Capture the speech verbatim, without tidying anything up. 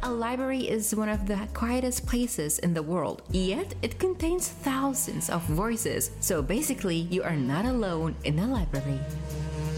a library is one of the quietest places in the world, yet it contains thousands of voices. So basically, you are not alone in a library.